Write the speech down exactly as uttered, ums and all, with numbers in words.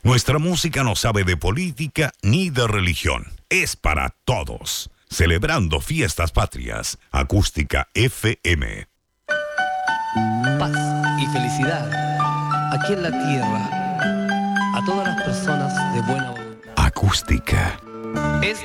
Nuestra música no sabe de política ni de religión. Es para todos. Celebrando fiestas patrias. Acústica F M. Paz y felicidad aquí en la tierra a todas las personas de buena voluntad. Acústica.